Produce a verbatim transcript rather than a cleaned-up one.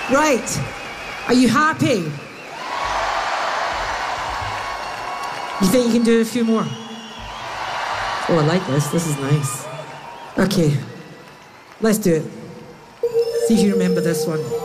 Right. Are you happy? You think you can do a few more? Oh, I like this. This is nice. Okay. Let's do it. See if you remember this one.